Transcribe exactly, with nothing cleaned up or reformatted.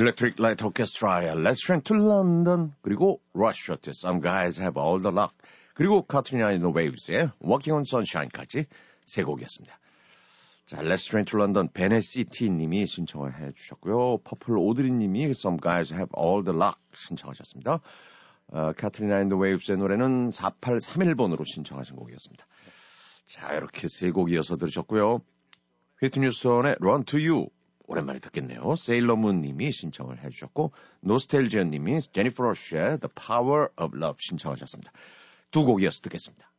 Electric Light Orchestra의 Let's Train to London, 그리고 Rush Hour, Some Guys Have All the Luck, 그리고 Katrina and the Waves의 Walking on Sunshine까지 세 곡이었습니다. 자, Let's Train to London, 베네시티 님이 신청을 해주셨고요. 퍼플 오드리 님이 Some Guys Have All the Luck 신청하셨습니다. 어, Katrina and the Waves의 노래는 사팔삼일 번으로 신청하신 곡이었습니다. 자, 이렇게 세 곡 이어서 들으셨고요. 휘트니 휴스턴의 Run to You, 오랜만에 듣겠네요. 세일러문 님이 신청을 해주셨고, 노스텔지언 님이 제니퍼 러쉬의 The Power of Love 신청하셨습니다. 두 곡 이어서 듣겠습니다.